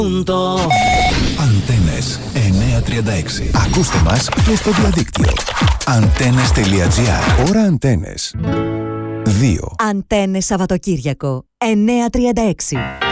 Αντένες 936. Ακούστε μας και στο διαδίκτυο. Antennes.gr. Ώρα Αντένες 2. Αντένες Σαββατοκύριακο 9:36.